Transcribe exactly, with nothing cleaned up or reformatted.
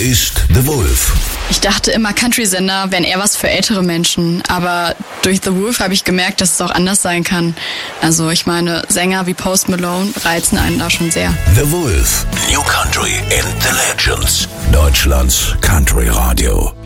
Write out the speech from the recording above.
ist The Wolf. Ich dachte immer, Country-Sender wären eher was für ältere Menschen, aber durch The Wolf habe ich gemerkt, dass es auch anders sein kann. Also ich meine, Sänger wie Post Malone reizen einen da schon sehr. The Wolf, New Country and the Legends, Deutschlands Country Radio.